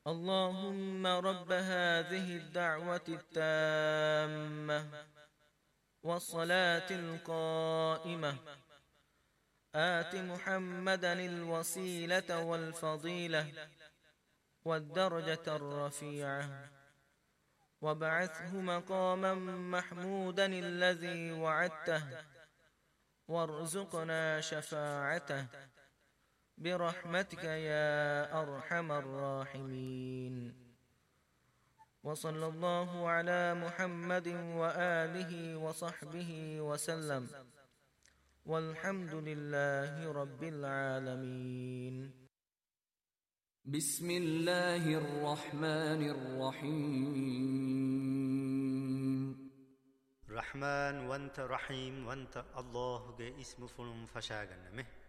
اللهم رب هذه الدعوة التامة والصلاة القائمة آت محمدا الوسيلة والفضيلة والدرجة الرفيعة وابعثه مقاما محمودا الذي وعدته وارزقنا شفاعته برحمتك يا أرحم الراحمين. وصلى الله على محمد وآله وصحبه وسلم، والحمد لله رب العالمين. بسم الله الرحمن الرحيم. رحمن وانت رحيم وانت الله جاء اسم فلم فشاغنمه